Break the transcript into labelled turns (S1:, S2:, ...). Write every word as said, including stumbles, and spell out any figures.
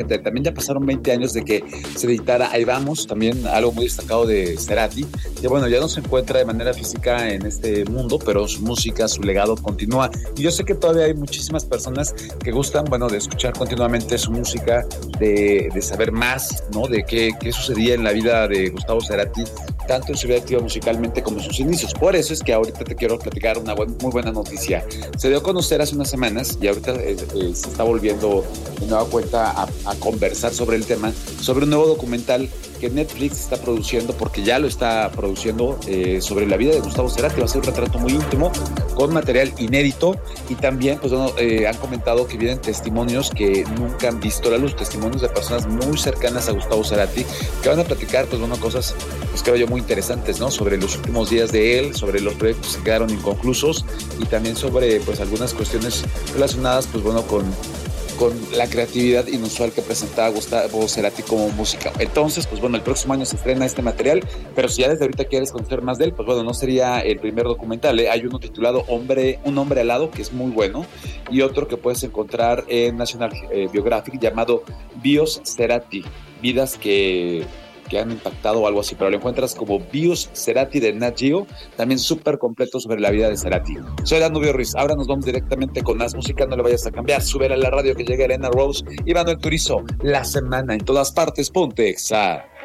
S1: interesante. También ya pasaron veinte años de que se editara Ahí Vamos, también algo muy destacado de Cerati, que bueno, ya no se encuentra de manera física en este mundo, pero su música, su legado continúa. Y yo sé que todavía hay muchísimas personas que gustan, bueno, de escuchar continuamente su música, de, de saber más, ¿no? De qué, qué sucedía en la vida de Gustavo Cerati, tanto en su vida activa musicalmente como en sus inicios. Por eso es que ahorita te quiero platicar una buen, muy buena noticia. Se dio a conocer hace unas semanas y ahorita eh, eh, se está volviendo de nueva cuenta a, a conversar sobre el tema, sobre un nuevo documental que Netflix está produciendo, porque ya lo está produciendo, eh, sobre la vida de Gustavo Cerati. Va a ser un retrato muy íntimo, con material inédito, y también pues, bueno, eh, han comentado que vienen testimonios que nunca han visto la luz, testimonios de personas muy cercanas a Gustavo Cerati, que van a platicar, pues bueno, cosas, pues creo yo, muy interesantes, ¿no? Sobre los últimos días de él, sobre los proyectos que quedaron inconclusos, y también sobre, pues, algunas cuestiones relacionadas, pues bueno, con con la creatividad inusual que presentaba Gustavo Cerati como música. Entonces, pues bueno, el próximo año se estrena este material, pero si ya desde ahorita quieres conocer más de él, pues bueno, no sería el primer documental, ¿eh? Hay uno titulado Hombre, Un Hombre Alado, que es muy bueno, y otro que puedes encontrar en National eh, Geographic, llamado Bios Cerati, vidas que... que han impactado o algo así, pero lo encuentras como Bios Cerati de Nat Geo, también súper completo sobre la vida de Cerati. Soy Danubio Ruiz, ahora nos vamos directamente con más música, no le vayas a cambiar, súbela a la radio que llega Elena Rose y Manuel Turizo, La Semana en todas partes, ponte Exa.